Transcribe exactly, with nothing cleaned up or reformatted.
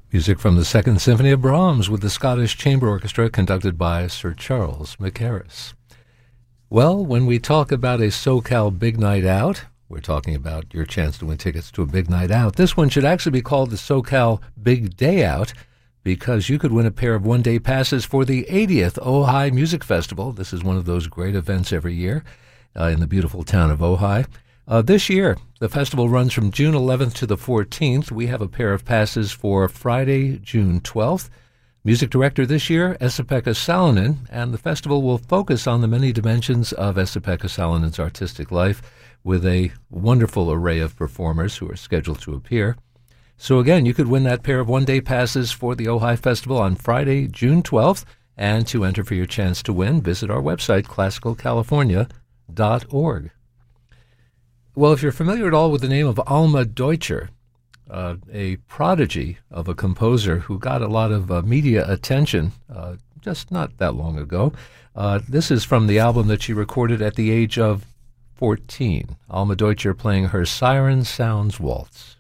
Music from the Second Symphony of Brahms with the Scottish Chamber Orchestra conducted by Sir Charles Mackerras. Well, when we talk about a SoCal Big Night Out, we're talking about your chance to win tickets to a big night out. This one should actually be called the SoCal Big Day Out because you could win a pair of one-day passes for the eightieth Ojai Music Festival. This is one of those great events every year uh, in the beautiful town of Ojai. Uh, this year, the festival runs from June eleventh to the fourteenth. We have a pair of passes for Friday, June twelfth. Music director this year, Esa-Pekka Salonen, and the festival will focus on the many dimensions of Esa-Pekka Salonen's artistic life with a wonderful array of performers who are scheduled to appear. So again, you could win that pair of one-day passes for the Ojai Festival on Friday, June twelfth. And to enter for your chance to win, visit our website, classical california dot org. Well, if you're familiar at all with the name of Alma Deutscher, uh, a prodigy of a composer who got a lot of uh, media attention uh, just not that long ago, uh, this is from the album that she recorded at the age of fourteen. Alma Deutscher playing her Siren Sounds Waltz.